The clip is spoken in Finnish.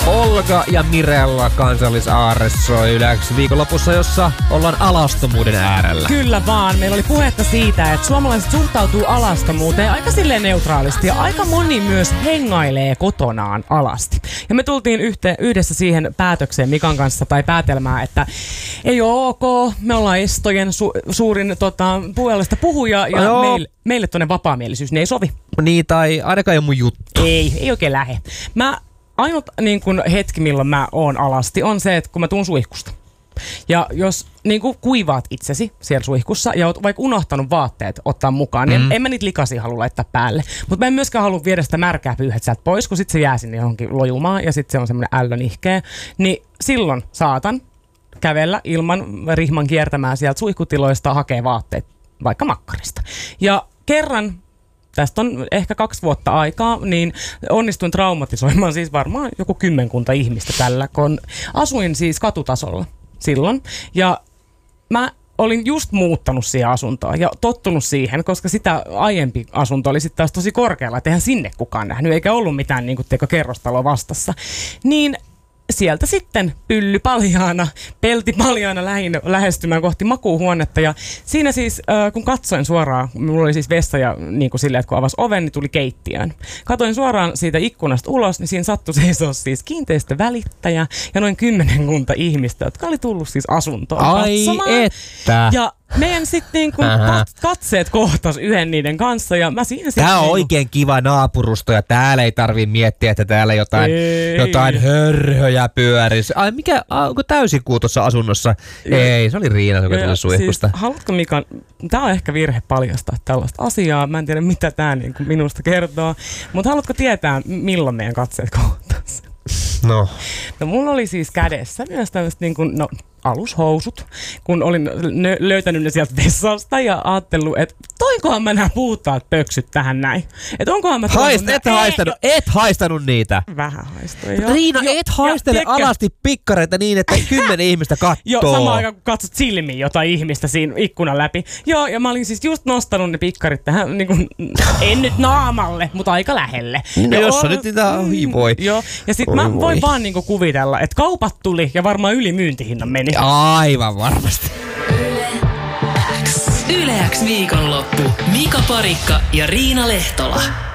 Olga ja Mirella Kansallisaarre soi Yle viikonlopussa, jossa ollaan alastomuuden äärellä. Kyllä vaan. Meillä oli puhetta siitä, että suomalaiset suhtautuu alastomuuteen aika silleen neutraalisti ja aika moni myös hengailee kotonaan alasti. Ja me tultiin yhdessä siihen päätökseen Mikan kanssa tai päätelmään, että ei ole ok, me ollaan estojen suurin puolesta puhuja ja meille tuonne vapaamielisyys, ne ei sovi. Niin, tai ainakaan ei ole mun juttu. Ei oikein lähe. Ainut niin kun hetki, milloin mä oon alasti, on se, että kun mä tuun suihkusta. Ja jos niin kun kuivaat itsesi siellä suihkussa ja oot vaikka unohtanut vaatteet ottaa mukaan, niin en mä niitä likaisia halua laittaa päälle. Mutta mä en myöskään halua viedä sitä märkää pyyhettä sieltä pois, kun sit se jää sinne johonkin lojumaan ja sit se on semmoinen ällön ihkeä. Niin silloin saatan kävellä ilman rihman kiertämään sieltä suihkutiloista hakee vaatteet vaikka makkarista. Ja kerran, tästä on ehkä 2 vuotta aikaa, niin onnistuin traumatisoimaan siis varmaan joku 10 ihmistä tällä, kun asuin siis katutasolla silloin. Ja mä olin just muuttanut siihen asuntoon ja tottunut siihen, koska sitä aiempi asunto oli sitten taas tosi korkealla, että eihän sinne kukaan nähnyt, eikä ollut mitään niin kuin kerrostaloa vastassa. Niin sieltä sitten pylly paljaana, pelti paljaana lähestymään kohti makuuhuonetta ja siinä siis, kun katsoin suoraan, mulla oli siis vessa ja niin kuin silleen, että kun avasi oven, niin tuli keittiöön. Katoin suoraan siitä ikkunasta ulos, niin siinä sattui seisoa siis kiinteistövälittäjä ja noin 10 ihmistä, jotka oli tullut siis asuntoon katsomaan. Ai että! Ja meidän sitten niinku katseet kohtas yhden niiden kanssa ja mä siinä sitten... Tää on oikein kiva naapurusto ja täällä ei tarvii miettiä, että täällä jotain hörhöjä pyörisi. Ai onko täysikuu tuossa asunnossa? Ei, se oli Riina, joka tuli suihkusta. Siis, haluatko Mika, tää on ehkä virhe paljastaa tällaista asiaa. Mä en tiedä mitä tää niinku minusta kertoo, mutta haluatko tietää milloin meidän katseet kohtas? No mulla oli siis kädessä myös tämmöiset niinku, alushousut, kun olin löytänyt ne sieltä vessasta ja ajattellut, että toinkohan mä nämä puhtaat pöksyt tähän näin. Että onkohan mä... Et haistanut niitä. Vähän haistoin, joo. Riina, et haistele alasti pikkareita niin, että 10 ihmistä kattoo. Joo, samaan aikaan kun katsot silmiin jotain ihmistä siinä ikkunan läpi. Joo, ja mä olin siis just nostanut ne pikkarit tähän, niin kuin, en nyt naamalle, mutta aika lähelle. No jos sä nyt niitä hivoi. Joo, ja sit mä voin vaan niin kuin kuvitella, että kaupat tuli ja varmaan ylimyyntihinnan meni. Aivan varmasti. Yle X viikonloppu. Mika Parikka ja Riina Lehtola.